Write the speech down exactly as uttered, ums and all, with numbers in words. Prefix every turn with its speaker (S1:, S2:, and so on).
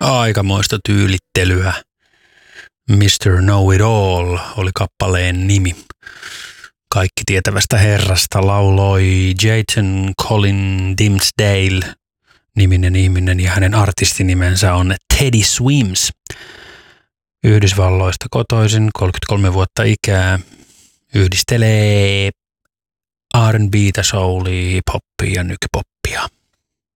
S1: Aikamoista tyylittelyä. mister Know-It-All oli kappaleen nimi. Kaikki tietävästä herrasta lauloi Jayton Colin Dimsdale niminen ihminen ja hänen artistinimensä on Teddy Swims. Yhdysvalloista kotoisin, kolmekymmentäkolme vuotta ikää, yhdistelee R and B:tä, soulia, hip-hoppia ja nykypoppia.